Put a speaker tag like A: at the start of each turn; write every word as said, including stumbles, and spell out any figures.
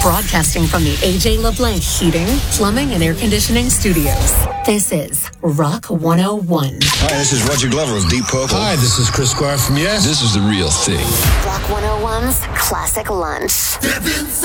A: Broadcasting from the A J LeBlanc Heating, Plumbing, and Air Conditioning Studios. This is Rock one oh one.
B: Hi, this is Roger Glover of Deep Purple.
C: Hi, this is Chris Squire from Yes.
B: This is The Real Thing.
A: Rock one oh one's Classic Lunch.